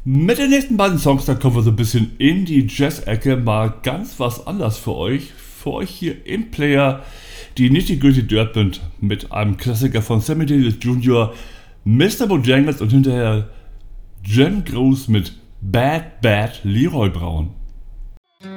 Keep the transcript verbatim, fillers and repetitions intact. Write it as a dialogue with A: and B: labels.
A: Mit den nächsten beiden Songs, da kommen wir so ein bisschen in die Jazz-Ecke, mal ganz was anders für euch. Für euch hier im Player die Nitty Gritty Dirt Band mit einem Klassiker von Sammy Davis Junior, Mister Bojangles und hinterher Jen Gross mit Bad Bad Leroy Brown.